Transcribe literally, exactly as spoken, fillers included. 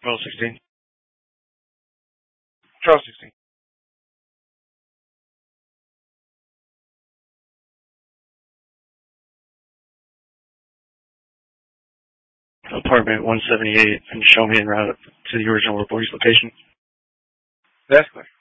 twelve sixteen. twelve sixteen. Apartment one seventy-eight, and show me en route to the original reporting location. That's clear.